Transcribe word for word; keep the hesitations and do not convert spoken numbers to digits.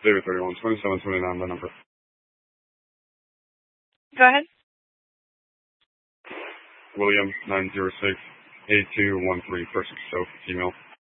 David thirty-one, twenty-seven twenty-nine, the number. Go ahead. William, nine zero six, eight two one three, person, so female.